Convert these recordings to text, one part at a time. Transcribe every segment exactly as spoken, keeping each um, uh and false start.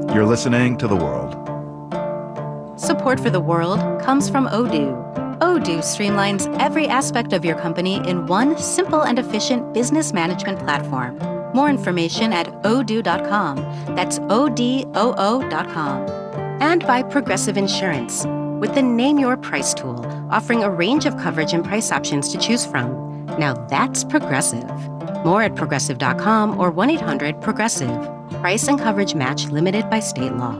You're listening to The World. Support for The World comes from Odoo. Odoo streamlines every aspect of your company in one simple and efficient business management platform. More information at odoo dot com. That's O D O O dot com. And by Progressive Insurance, with the Name Your Price tool, offering a range of coverage and price options to choose from. Now that's Progressive. More at progressive dot com or one eight hundred progressive. Price and coverage match limited by state law.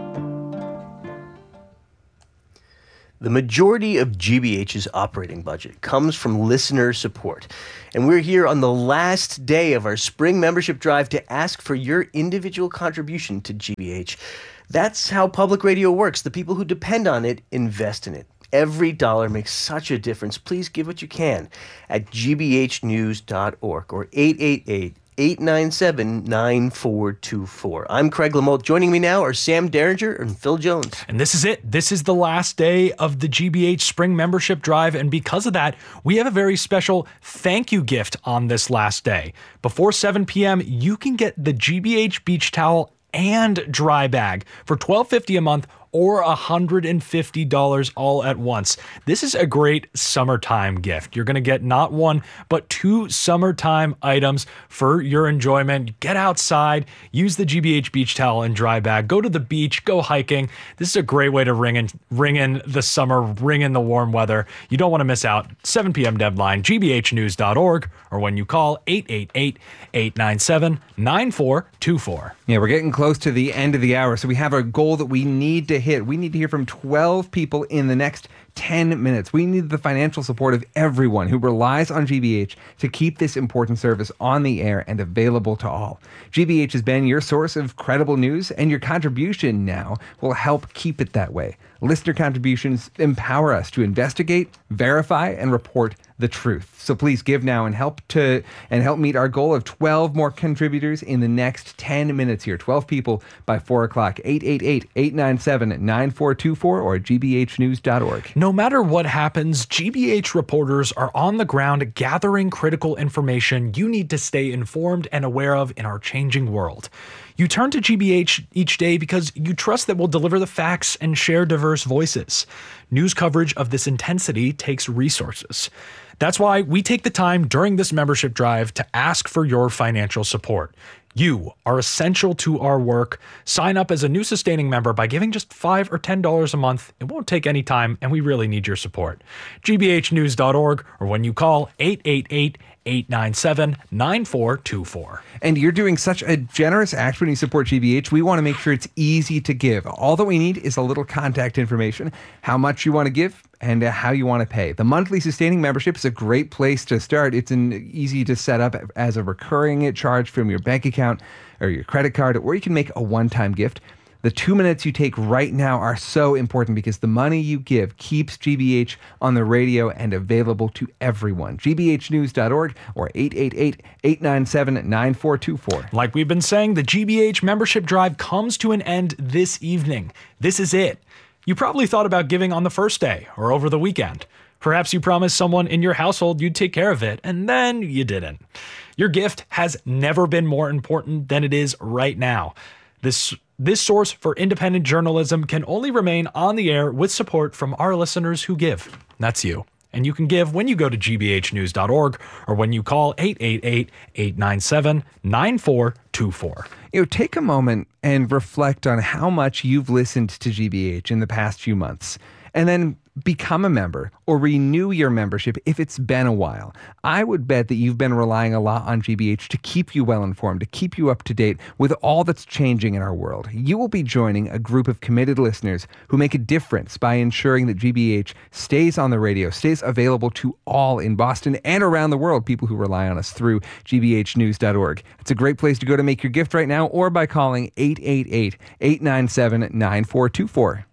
The majority of G B H's operating budget comes from listener support. And we're here on the last day of our spring membership drive to ask for your individual contribution to G B H. That's how public radio works. The people who depend on it invest in it. Every dollar makes such a difference. Please give what you can at g b h news dot org or eight eight eight, eight nine seven, nine four two four. I'm Craig Lamotte. Joining me now are Sam Derringer and Phil Jones. And this is it. This is the last day of the G B H Spring Membership Drive. And because of that, we have a very special thank you gift on this last day. Before seven p.m., you can get the G B H beach towel and dry bag for twelve fifty a month or one hundred fifty dollars all at once. This is a great summertime gift. You're going to get not one, but two summertime items for your enjoyment. Get outside, use the G B H beach towel and dry bag, go to the beach, go hiking. This is a great way to ring in, ring in the summer, ring in the warm weather. You don't want to miss out. seven p.m. deadline, g b h news dot org, or when you call eight eight eight, eight nine seven, nine four two four. Yeah, we're getting close to the end of the hour, so we have a goal that we need to hit. We need to hear from twelve people in the next ten minutes. We need the financial support of everyone who relies on G B H to keep this important service on the air and available to all. G B H has been your source of credible news, and your contribution now will help keep it that way. Listener contributions empower us to investigate, verify, and report the truth. So please give now and help to and help meet our goal of twelve more contributors in the next ten minutes here. twelve people by four o'clock. eight eight eight, eight nine seven, nine four two four or g b h news dot org. No matter what happens, G B H reporters are on the ground gathering critical information you need to stay informed and aware of in our changing world. You turn to G B H each day because you trust that we'll deliver the facts and share diverse voices. News coverage of this intensity takes resources. That's why we take the time during this membership drive to ask for your financial support. You are essential to our work. Sign up as a new sustaining member by giving just five dollars or ten dollars a month. It won't take any time, and we really need your support. g b h news dot org, or when you call eight eight eight, eight nine seven, nine four two four. And you're doing such a generous act when you support G B H. We want to make sure it's easy to give. All that we need is a little contact information, how much you want to give, and uh, how you want to pay. The monthly sustaining membership is a great place to start. It's an easy to set up as a recurring charge from your bank account or your credit card, or you can make a one-time gift. The two minutes you take right now are so important because the money you give keeps G B H on the radio and available to everyone. g b h news dot org or eight eight eight, eight nine seven, nine four two four. Like we've been saying, the G B H membership drive comes to an end this evening. This is it. You probably thought about giving on the first day or over the weekend. Perhaps you promised someone in your household you'd take care of it, and then you didn't. Your gift has never been more important than it is right now. This This source for independent journalism can only remain on the air with support from our listeners who give. That's you. And you can give when you go to g b h news dot org or when you call eight eight eight, eight nine seven, nine four two four. You know, take a moment and reflect on how much you've listened to G B H in the past few months. And then become a member or renew your membership if it's been a while. I would bet that you've been relying a lot on G B H to keep you well informed, to keep you up to date with all that's changing in our world. You will be joining a group of committed listeners who make a difference by ensuring that G B H stays on the radio, stays available to all in Boston and around the world, people who rely on us through g b h news dot org. It's a great place to go to make your gift right now or by calling eight eight eight, eight nine seven, nine four two four.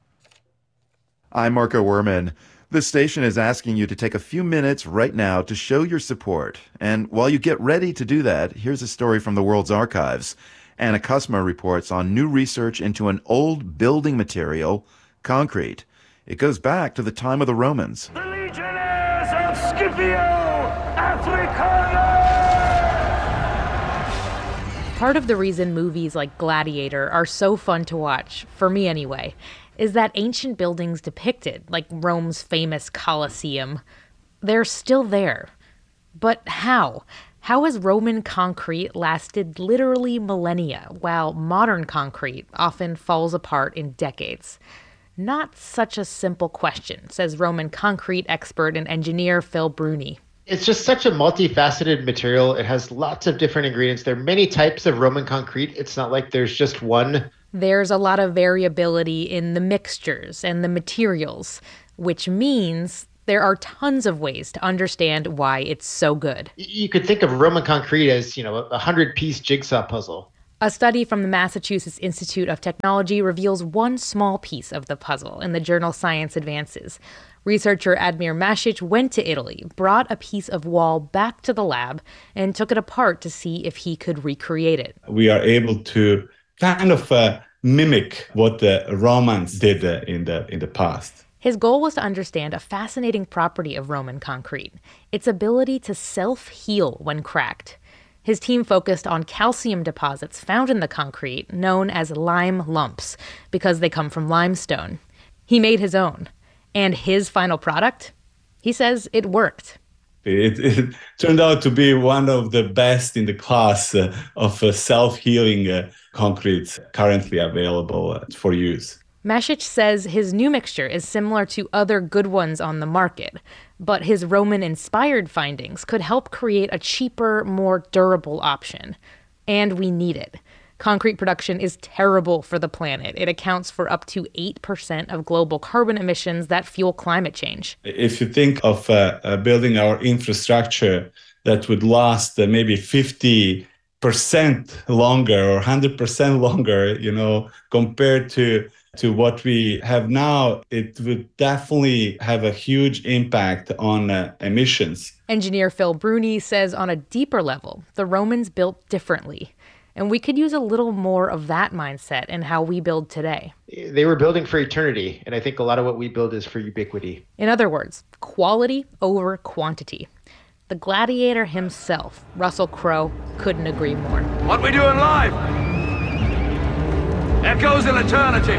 I'm Marco Werman. This station is asking you to take a few minutes right now to show your support. And while you get ready to do that, here's a story from the world's archives. Anna Kusma reports on new research into an old building material, concrete. It goes back to the time of the Romans. The Legionnaires of Scipio Africana! Part of the reason movies like Gladiator are so fun to watch, for me anyway, is that ancient buildings depicted, like Rome's famous Colosseum, they're still there. But how? How has Roman concrete lasted literally millennia, while modern concrete often falls apart in decades? Not such a simple question, says Roman concrete expert and engineer Phil Bruni. It's just such a multifaceted material. It has lots of different ingredients. There are many types of Roman concrete. It's not like there's just one. There's a lot of variability in the mixtures and the materials, which means there are tons of ways to understand why it's so good. You could think of Roman concrete as, you know, a hundred-piece jigsaw puzzle. A study from the Massachusetts Institute of Technology reveals one small piece of the puzzle in the journal Science Advances. Researcher Admir Masic went to Italy, brought a piece of wall back to the lab, and took it apart to see if he could recreate it. We are able to kind of uh, mimic what the Romans did uh, in the in the past. His goal was to understand a fascinating property of Roman concrete, its ability to self-heal when cracked. His team focused on calcium deposits found in the concrete, known as lime lumps, because they come from limestone. He made his own. And his final product? He says it worked. It, it turned out to be one of the best in the class uh, of uh, self-healing uh, concretes currently available uh, for use. Masic says his new mixture is similar to other good ones on the market, but his Roman-inspired findings could help create a cheaper, more durable option. And we need it. Concrete production is terrible for the planet. It accounts for up to eight percent of global carbon emissions that fuel climate change. If you think of uh, uh, building our infrastructure that would last uh, maybe fifty percent longer or one hundred percent longer, you know, compared to, to what we have now, it would definitely have a huge impact on uh, emissions. Engineer Phil Bruni says on a deeper level, the Romans built differently. And we could use a little more of that mindset in how we build today. They were building for eternity, and I think a lot of what we build is for ubiquity. In other words, quality over quantity. The gladiator himself, Russell Crowe, couldn't agree more. What we do in life echoes in eternity.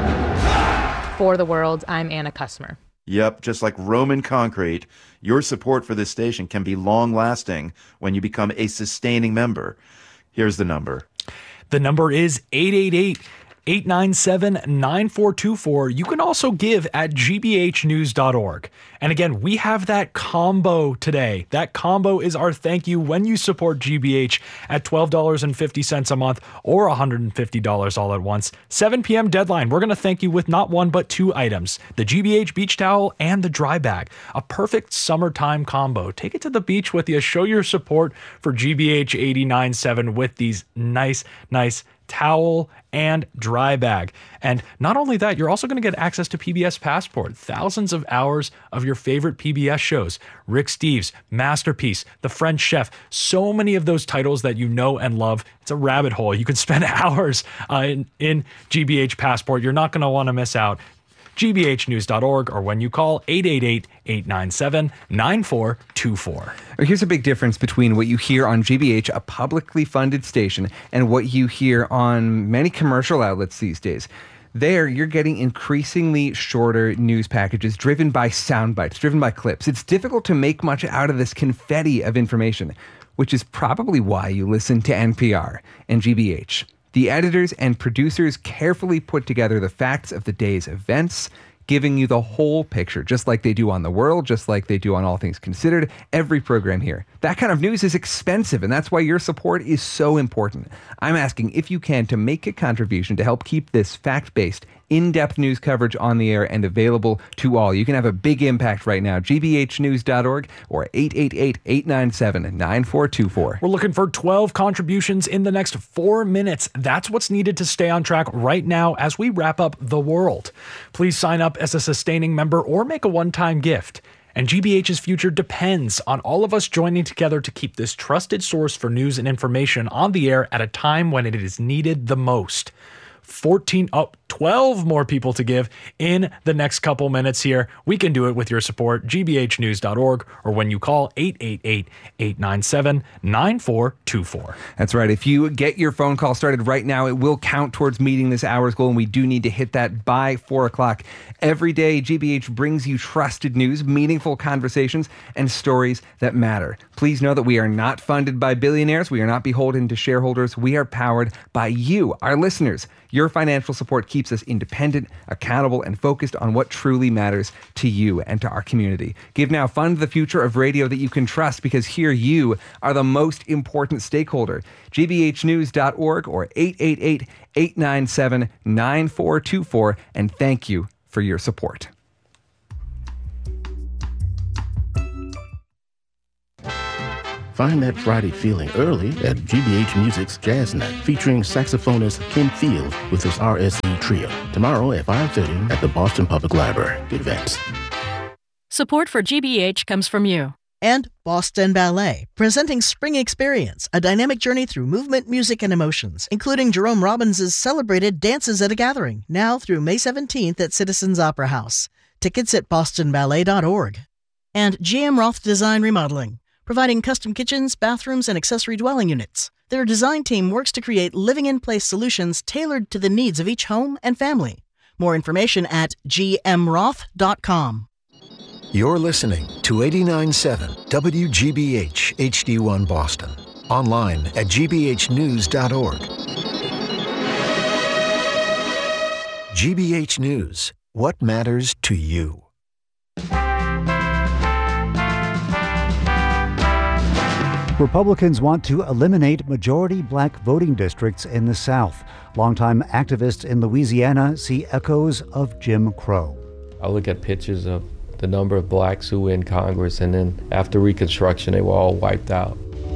For The World, I'm Anna Kussmer. Yep, just like Roman concrete, your support for this station can be long-lasting when you become a sustaining member. Here's the number. The number is eight eight eight, eight nine seven, nine four two four. You can also give at g b h news dot org. And again, we have that combo today. That combo is our thank you when you support G B H at twelve dollars and fifty cents a month or one hundred fifty dollars all at once. seven p.m. deadline. We're going to thank you with not one but two items, the G B H beach towel and the dry bag. A perfect summertime combo. Take it to the beach with you. Show your support for G B H eighty-nine point seven with these nice, nice towel and dry bag. And not only that, you're also going to get access to P B S Passport. Thousands of hours of your favorite P B S shows. Rick Steves, Masterpiece, The French Chef. So many of those titles that you know and love. It's a rabbit hole. You can spend hours uh, in, in G B H Passport. You're not going to want to miss out. g b h news dot org or when you call eight eight eight, eight nine seven, nine four two four. Here's a big difference between what you hear on G B H, a publicly funded station, and what you hear on many commercial outlets these days. There, you're getting increasingly shorter news packages driven by sound bites, driven by clips. It's difficult to make much out of this confetti of information, which is probably why you listen to N P R and G B H. The editors and producers carefully put together the facts of the day's events, giving you the whole picture, just like they do on The World, just like they do on All Things Considered, every program here. That kind of news is expensive, and that's why your support is so important. I'm asking if you can to make a contribution to help keep this fact-based, in-depth news coverage on the air and available to all. You can have a big impact right now. g b h news dot org or eight eight eight, eight nine seven, nine four two four. We're looking for twelve contributions in the next four minutes. That's what's needed to stay on track right now as we wrap up The World. Please sign up as a sustaining member or make a one-time gift. And G B H's future depends on all of us joining together to keep this trusted source for news and information on the air at a time when it is needed the most. fourteen, oh, twelve more people to give in the next couple minutes here. We can do it with your support, g b h news dot org, or when you call eight eight eight, eight nine seven, nine four two four. That's right. If you get your phone call started right now, it will count towards meeting this hour's goal, and we do need to hit that by four o'clock. Every day, G B H brings you trusted news, meaningful conversations, and stories that matter. Please know that we are not funded by billionaires. We are not beholden to shareholders. We are powered by you, our listeners. Your financial support keeps us independent, accountable, and focused on what truly matters to you and to our community. Give now, fund the future of radio that you can trust, because here you are the most important stakeholder. g b h news dot org or eight eight eight, eight nine seven, nine four two four, and thank you for your support. Find that Friday feeling early at G B H Music's Jazz Night, featuring saxophonist Ken Field with his R S E Trio. Tomorrow at five thirty at the Boston Public Library. Good events. Support for G B H comes from you. And Boston Ballet, presenting Spring Experience, a dynamic journey through movement, music, and emotions, including Jerome Robbins' celebrated Dances at a Gathering, now through May seventeenth at Citizens Opera House. Tickets at boston ballet dot org. And G M Roth Design Remodeling, providing custom kitchens, bathrooms, and accessory dwelling units. Their design team works to create living-in-place solutions tailored to the needs of each home and family. More information at g m roth dot com. You're listening to eighty-nine point seven W G B H H D one Boston. Online at g b h news dot org. G B H News. What matters to you? Republicans want to eliminate majority black voting districts in the South. Longtime activists in Louisiana see echoes of Jim Crow. I look at pictures of the number of blacks who were in Congress, and then after Reconstruction, they were all wiped out.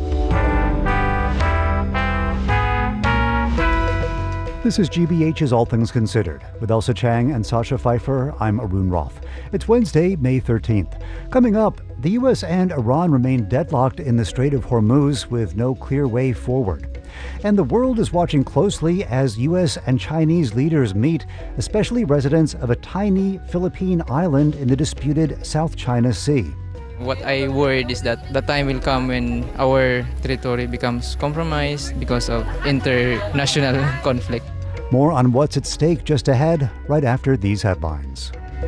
This is G B H's All Things Considered. With Elsa Chang and Sasha Pfeiffer, I'm Arun Roth. It's Wednesday, May thirteenth. Coming up, the U S and Iran remain deadlocked in the Strait of Hormuz with no clear way forward. And the world is watching closely as U S and Chinese leaders meet, especially residents of a tiny Philippine island in the disputed South China Sea. What I worried is that the time will come when our territory becomes compromised because of international conflict. More on what's at stake just ahead, right after these headlines.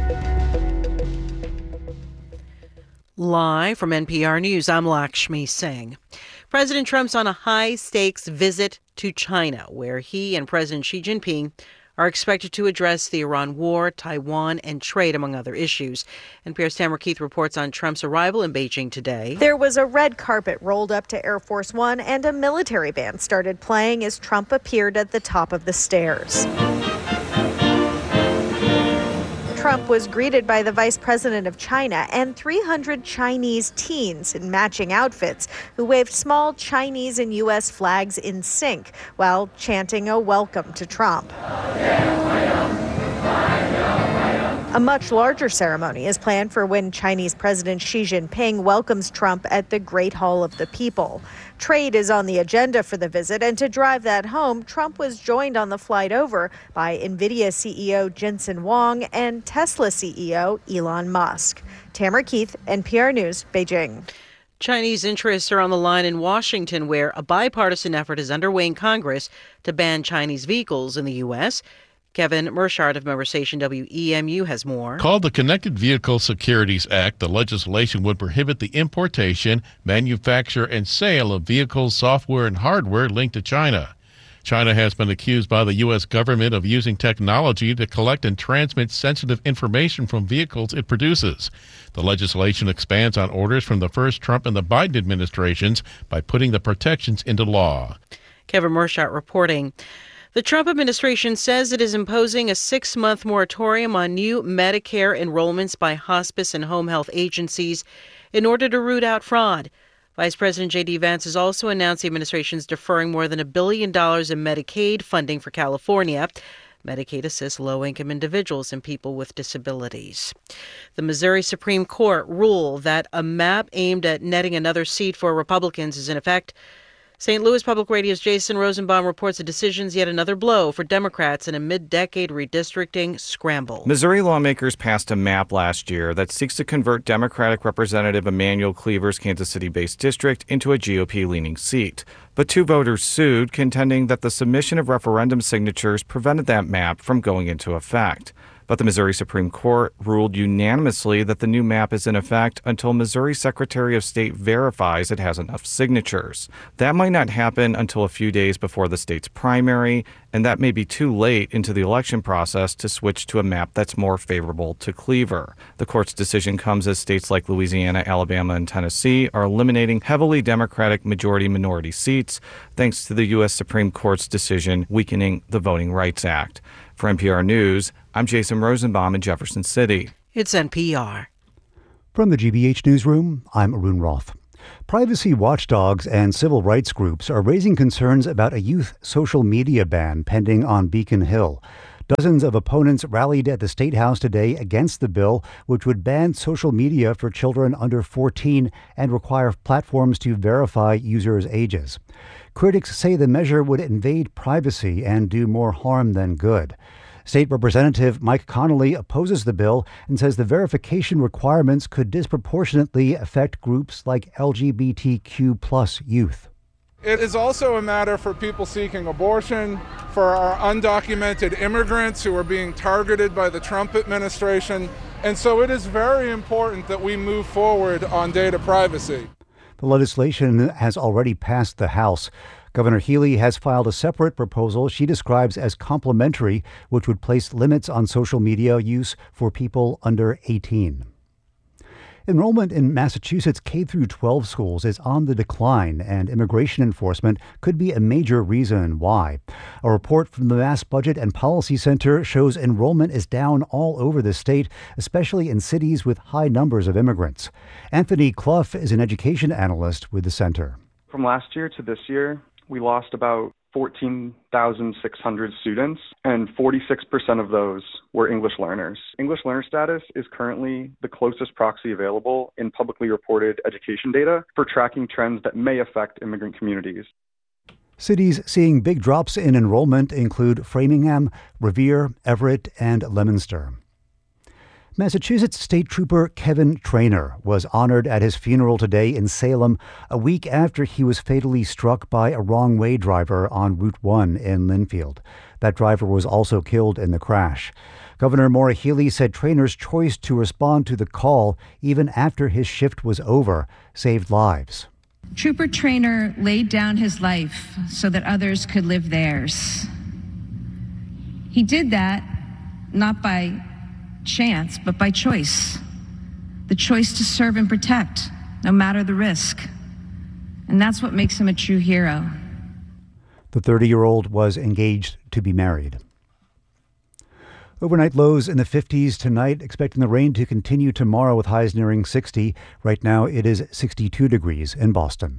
Live from N P R News, I'm Lakshmi Singh. President Trump's on a high-stakes visit to China, where he and President Xi Jinping are expected to address the Iran war, Taiwan, and trade, among other issues. N P R's Tamara Keith reports on Trump's arrival in Beijing today. There was a red carpet rolled up to Air Force One, and a military band started playing as Trump appeared at the top of the stairs. Trump was greeted by the vice president of China and three hundred Chinese teens in matching outfits who waved small Chinese and U S flags in sync while chanting a welcome to Trump. A much larger ceremony is planned for when Chinese President Xi Jinping welcomes Trump at the Great Hall of the People. Trade is on the agenda for the visit, and to drive that home, Trump was joined on the flight over by NVIDIA C E O Jensen Huang and Tesla C E O Elon Musk. Tamara Keith, N P R News, Beijing. Chinese interests are on the line in Washington, where a bipartisan effort is underway in Congress to ban Chinese vehicles in the U S Kevin Mershart of member station W E M U has more. Called the Connected Vehicle Securities Act, the legislation would prohibit the importation, manufacture, and sale of vehicles, software, and hardware linked to China. China has been accused by the U S government of using technology to collect and transmit sensitive information from vehicles it produces. The legislation expands on orders from the first Trump and the Biden administrations by putting the protections into law. Kevin Mershart reporting. The Trump administration says it is imposing a six-month moratorium on new Medicare enrollments by hospice and home health agencies in order to root out fraud. Vice President J D Vance has also announced the administration is deferring more than a billion dollars in Medicaid funding for California. Medicaid assists low-income individuals and people with disabilities. The Missouri Supreme Court ruled that a map aimed at netting another seat for Republicans is in effect. Saint Louis Public Radio's Jason Rosenbaum reports the decision's yet another blow for Democrats in a mid-decade redistricting scramble. Missouri lawmakers passed a map last year that seeks to convert Democratic Representative Emanuel Cleaver's Kansas City-based district into a G O P-leaning seat. But two voters sued, contending that the submission of referendum signatures prevented that map from going into effect. But the Missouri Supreme Court ruled unanimously that the new map is in effect until Missouri Secretary of State verifies it has enough signatures. That might not happen until a few days before the state's primary, and that may be too late into the election process to switch to a map that's more favorable to Cleaver. The court's decision comes as states like Louisiana, Alabama, and Tennessee are eliminating heavily Democratic majority-minority seats, thanks to the U S Supreme Court's decision weakening the Voting Rights Act. For N P R News, I'm Jason Rosenbaum in Jefferson City. It's N P R. From the G B H Newsroom, I'm Arun Roth. Privacy watchdogs and civil rights groups are raising concerns about a youth social media ban pending on Beacon Hill. Dozens of opponents rallied at the State House today against the bill, which would ban social media for children under fourteen and require platforms to verify users' ages. Critics say the measure would invade privacy and do more harm than good. State Representative Mike Connolly opposes the bill and says the verification requirements could disproportionately affect groups like L G B T Q plus youth. It is also a matter for people seeking abortion, for our undocumented immigrants who are being targeted by the Trump administration. And so it is very important that we move forward on data privacy. The legislation has already passed the House. Governor Healy has filed a separate proposal she describes as complementary, which would place limits on social media use for people under eighteen. Enrollment in Massachusetts K through twelve schools is on the decline, and immigration enforcement could be a major reason why. A report from the Mass Budget and Policy Center shows enrollment is down all over the state, especially in cities with high numbers of immigrants. Anthony Clough is an education analyst with the center. From last year to this year, we lost about fourteen thousand six hundred students, and forty-six percent of those were English learners. English learner status is currently the closest proxy available in publicly reported education data for tracking trends that may affect immigrant communities. Cities seeing big drops in enrollment include Framingham, Revere, Everett, and Leominster. Massachusetts State Trooper Kevin Trainor was honored at his funeral today in Salem, a week after he was fatally struck by a wrong-way driver on Route one in Linfield. That driver was also killed in the crash. Governor Maura Healey said Trainor's choice to respond to the call, even after his shift was over, saved lives. Trooper Trainor laid down his life so that others could live theirs. He did that not by chance, but by choice. The choice to serve and protect, no matter the risk. And that's what makes him a true hero. The thirty-year-old was engaged to be married. Overnight lows in the fifties tonight, expecting the rain to continue tomorrow with highs nearing sixty. Right now it is sixty-two degrees in Boston.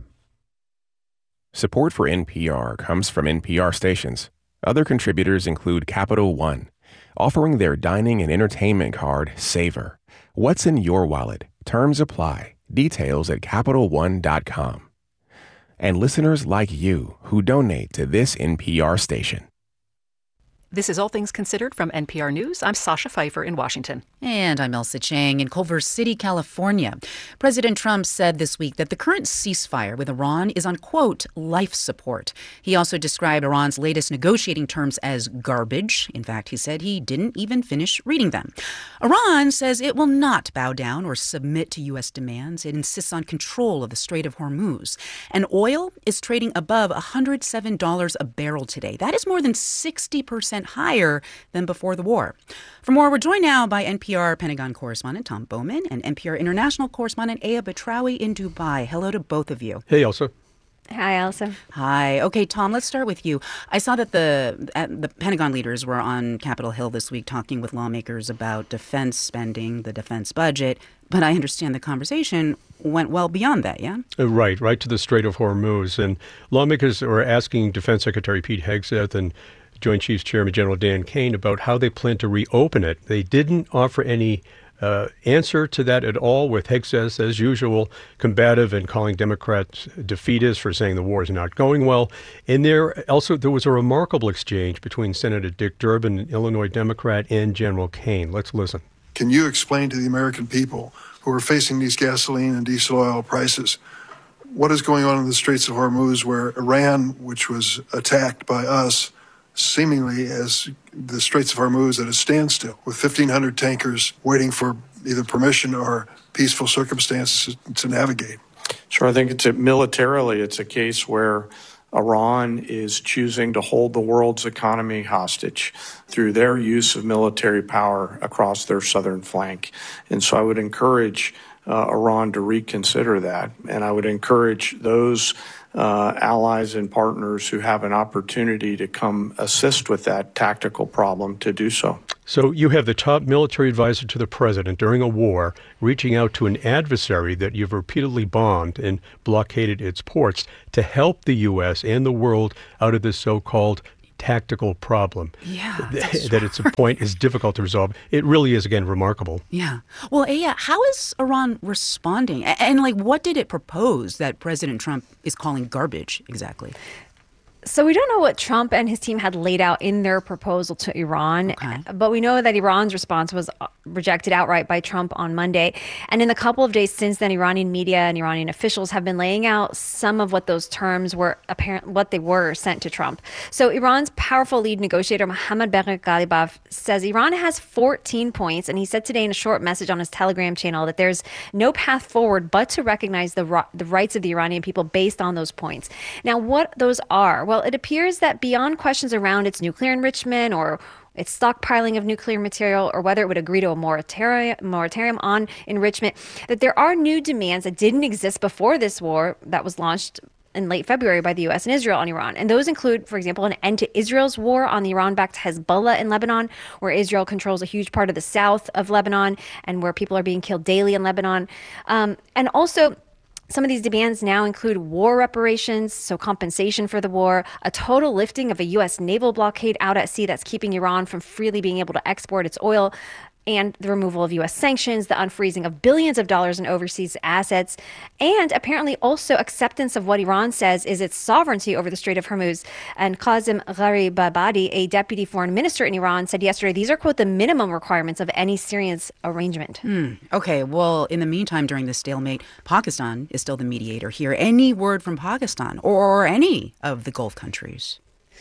Support for N P R comes from N P R stations. Other contributors include Capital One, offering their dining and entertainment card, Savor. What's in your wallet? Terms apply. Details at Capital One dot com. And listeners like you who donate to this N P R station. This is All Things Considered from N P R News. I'm Sasha Pfeiffer in Washington. And I'm Elsa Chang in Culver City, California. President Trump said this week that the current ceasefire with Iran is on, quote, life support. He also described Iran's latest negotiating terms as garbage. In fact, he said he didn't even finish reading them. Iran says it will not bow down or submit to U S demands. It insists on control of the Strait of Hormuz. And oil is trading above one hundred seven dollars a barrel today. That is more than sixty percent higher than before the war. For more, we're joined now by N P R Pentagon correspondent Tom Bowman and N P R international correspondent Aya Batrawi in Dubai. Hello to both of you. Hey, Elsa. Hi, Elsa. Hi. Okay, Tom, let's start with you. I saw that the uh, the Pentagon leaders were on Capitol Hill this week talking with lawmakers about defense spending, the defense budget, but I understand the conversation went well beyond that, yeah? Uh, right, right to the Strait of Hormuz. And lawmakers are asking Defense Secretary Pete Hegseth and Joint Chiefs Chairman General Dan Kane about how they plan to reopen it. They didn't offer any uh, answer to that at all, with Hegseth, as usual, combative and calling Democrats defeatists for saying the war is not going well? And there also there was a remarkable exchange between Senator Dick Durbin, an Illinois Democrat, and General Kane. Let's listen. Can you explain to the American people who are facing these gasoline and diesel oil prices what is going on in the Straits of Hormuz, where Iran, which was attacked by us, seemingly as the Straits of Hormuz at a standstill, with fifteen hundred tankers waiting for either permission or peaceful circumstances to navigate? Sure, I think it's a, militarily, it's a case where Iran is choosing to hold the world's economy hostage through their use of military power across their southern flank. And so I would encourage uh, Iran to reconsider that. And I would encourage those uh, allies and partners who have an opportunity to come assist with that tactical problem to do so. So you have the top military advisor to the president during a war reaching out to an adversary that you've repeatedly bombed and blockaded its ports to help the U S and the world out of this so-called tactical problem. Yeah. Th- that its point is difficult to resolve. It really is, again, remarkable. Yeah. Well, Aya, how is Iran responding? And, and like, what did it propose that President Trump is calling garbage exactly? So we don't know what Trump and his team had laid out in their proposal to Iran, okay. but we know that Iran's response was rejected outright by Trump on Monday. And in the couple of days since then, Iranian media and Iranian officials have been laying out some of what those terms were, apparent, what they were sent to Trump. So Iran's powerful lead negotiator, Mohammad Bagher Ghalibaf, says Iran has fourteen points. And he said today in a short message on his Telegram channel that there's no path forward but to recognize the, the rights of the Iranian people based on those points. Now, what those are? Well, it appears that beyond questions around its nuclear enrichment or its stockpiling of nuclear material, or whether it would agree to a moratorium, moratorium on enrichment, that there are new demands that didn't exist before this war that was launched in late February by the U S and Israel on Iran. And those include, for example, an end to Israel's war on the Iran-backed Hezbollah in Lebanon, where Israel controls a huge part of the south of Lebanon and where people are being killed daily in Lebanon. Um, and also, some of these demands now include war reparations, so compensation for the war, a total lifting of a U S naval blockade out at sea that's keeping Iran from freely being able to export its oil, and the removal of U S sanctions, the unfreezing of billions of dollars in overseas assets, and apparently also acceptance of what Iran says is its sovereignty over the Strait of Hormuz. And Qasem Gharibabadi, a deputy foreign minister in Iran, said yesterday these are, quote, the minimum requirements of any serious arrangement. Hmm. Okay, well, in the meantime, during this stalemate, Pakistan is still the mediator here. Any word from Pakistan or any of the Gulf countries?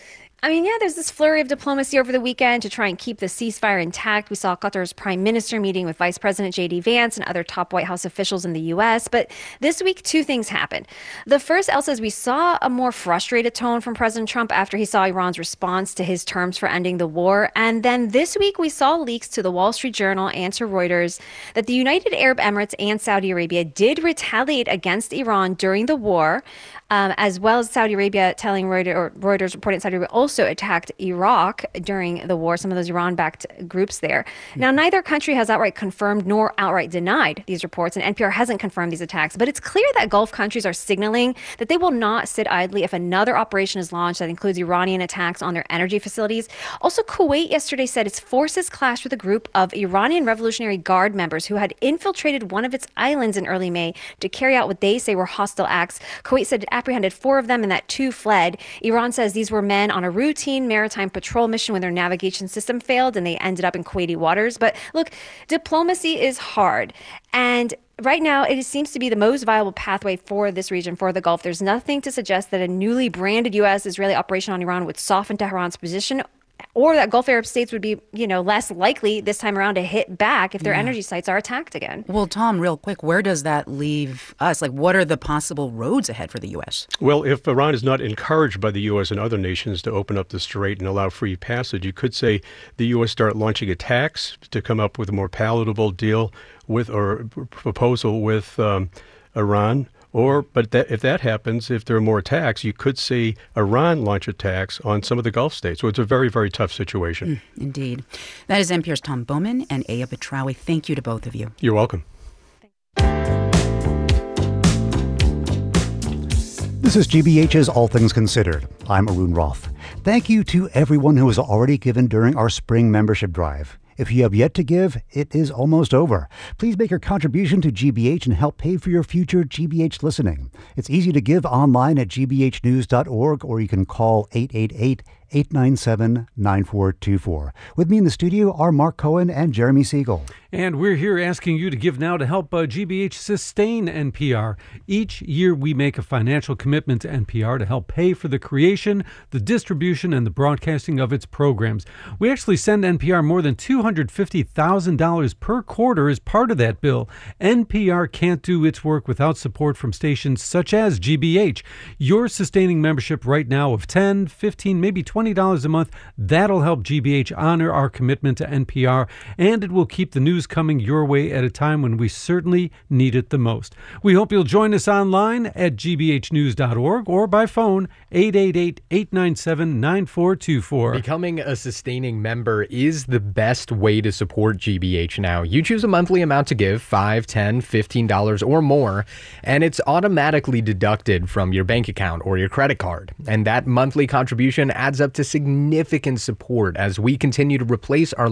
I mean, yeah, there's this flurry of diplomacy over the weekend to try and keep the ceasefire intact. We saw Qatar's prime minister meeting with Vice President J D Vance and other top White House officials in the U S. But this week, two things happened. The first, Elsa, is we saw a more frustrated tone from President Trump after he saw Iran's response to his terms for ending the war. And then this week, we saw leaks to the Wall Street Journal and to Reuters that the United Arab Emirates and Saudi Arabia did retaliate against Iran during the war. Um, as well as Saudi Arabia telling Reuters, or Reuters reporting Saudi Arabia also attacked Iraq during the war, some of those Iran-backed groups there. Now, neither country has outright confirmed nor outright denied these reports, and N P R hasn't confirmed these attacks. But it's clear that Gulf countries are signaling that they will not sit idly if another operation is launched that includes Iranian attacks on their energy facilities. Also, Kuwait yesterday said its forces clashed with a group of Iranian Revolutionary Guard members who had infiltrated one of its islands in early May to carry out what they say were hostile acts. Kuwait said it apprehended four of them and that two fled. Iran says these were men on a routine maritime patrol mission when their navigation system failed and they ended up in Kuwaiti waters. But look, diplomacy is hard. And right now, it seems to be the most viable pathway for this region, for the Gulf. There's nothing to suggest that a newly branded U S-Israeli operation on Iran would soften Tehran's position, or that Gulf Arab states would be, you know, less likely this time around to hit back if their Yeah. energy sites are attacked again. Well, Tom, real quick, where does that leave us? Like, what are the possible roads ahead for the U S? Well, if Iran is not encouraged by the U S and other nations to open up the strait and allow free passage, you could say the U S start launching attacks to come up with a more palatable deal with or proposal with um, Iran. Or, but that, if that happens, if there are more attacks, you could see Iran launch attacks on some of the Gulf states. So it's a very, very tough situation. Mm, indeed. That is N P R's Tom Bowman and Aya Betrawi. Thank you to both of you. You're welcome. This is G B H's All Things Considered. I'm Arun Roth. Thank you to everyone who has already given during our spring membership drive. If you have yet to give, it is almost over. Please make your contribution to G B H and help pay for your future G B H listening. It's easy to give online at g b h news dot org, or you can call eight eight eight, eight nine seven, nine four two four. With me in the studio are Mark Cohen and Jeremy Siegel. And we're here asking you to give now to help uh, G B H sustain N P R. Each year we make a financial commitment to N P R to help pay for the creation, the distribution, and the broadcasting of its programs. We actually send N P R more than two hundred fifty thousand dollars per quarter as part of that bill. N P R can't do its work without support from stations such as G B H. Your sustaining membership right now of ten dollars, fifteen dollars, maybe twenty dollars a month, that'll help G B H honor our commitment to N P R, and it will keep the news coming your way at a time when we certainly need it the most. We hope you'll join us online at g b h news dot org or by phone eight eight eight, eight nine seven, nine four two four. Becoming a sustaining member is the best way to support G B H now. You choose a monthly amount to give, five dollars, ten dollars, fifteen dollars or more, and it's automatically deducted from your bank account or your credit card. And that monthly contribution adds up to significant support as we continue to replace our